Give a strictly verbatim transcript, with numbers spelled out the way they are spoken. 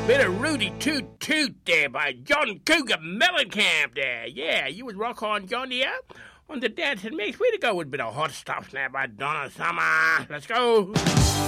Bit of Rudy Toot Toot there by John Cougar Mellencamp there. Yeah, you would rock on, John, yeah? On the dancing mix, way to go with a bit of hot stuff now by Donna Summer. Let's go.